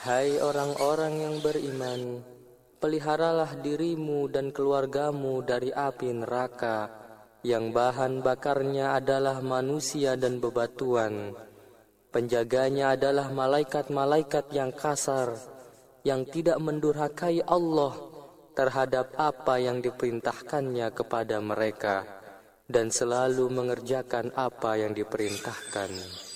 Hai orang-orang yang beriman, peliharalah dirimu dan keluargamu dari api neraka, yang bahan bakarnya adalah manusia dan bebatuan. Penjaganya adalah malaikat-malaikat yang kasar, yang tidak mendurhakai Allah terhadap apa yang diperintahkannya kepada mereka, dan selalu mengerjakan apa yang diperintahkan.